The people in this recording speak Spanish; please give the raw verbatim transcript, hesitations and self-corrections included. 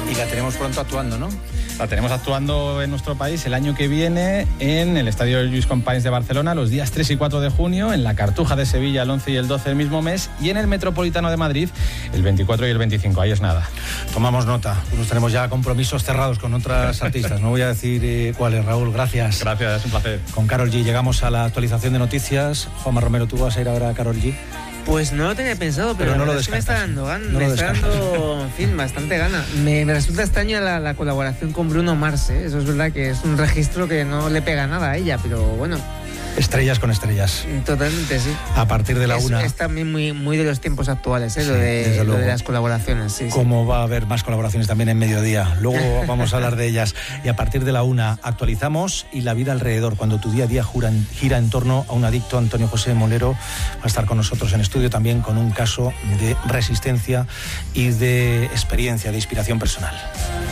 Y la tenemos pronto actuando, ¿no? La tenemos actuando en nuestro país el año que viene en el Estadio Lluís Companys de Barcelona, los días tres y cuatro de junio, en la Cartuja de Sevilla el once y el doce del mismo mes, y en el Metropolitano de Madrid el veinticuatro y el veinticinco. Ahí es nada. Tomamos nota. Nos tenemos ya compromisos cerrados con otras artistas. No voy a decir eh, cuáles, Raúl. Gracias. Gracias, es un placer. Con Karol G llegamos a la actualización de noticias. Juanma Romero, ¿tú vas a ir ahora a Karol G? Pues no lo tenía pensado, pero, pero no lo es que me está dando gana, no me lo está dando, en fin, bastante gana. Me, me resulta extraña la, la colaboración con Bruno Mars, ¿eh? Eso es verdad que es un registro que no le pega nada a ella, pero bueno. Estrellas con estrellas. Totalmente, sí. A partir de la es, una. Es también muy, muy de los tiempos actuales, ¿eh? Sí, lo, de, lo de las colaboraciones. Sí, Como sí. va a haber más colaboraciones también en mediodía. Luego vamos a hablar de ellas. Y a partir de la una actualizamos y la vida alrededor. Cuando tu día a día gira, gira en torno a un adicto, Antonio José Molero va a estar con nosotros en estudio también con un caso de resistencia y de experiencia, de inspiración personal.